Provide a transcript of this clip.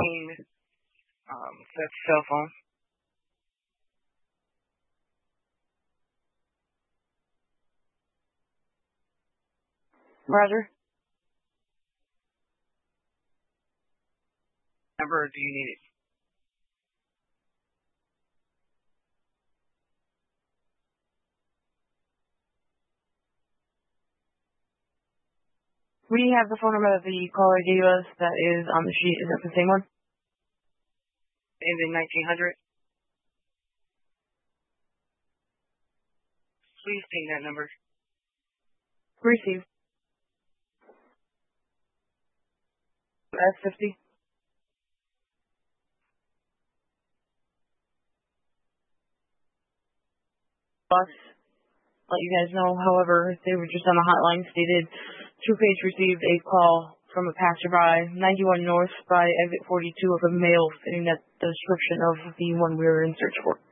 That's cell phone. Roger. Number, or do you need it? We have the phone number that the caller gave us that is on the sheet. Is that the same one? Ending 1900. Please ping that number. Receive. S50. Bus. Let you guys know, however, they were just on the hotline stated TruePage received a call from a passerby 91 North by exit 42 of a male fitting that description of the one we were in search for.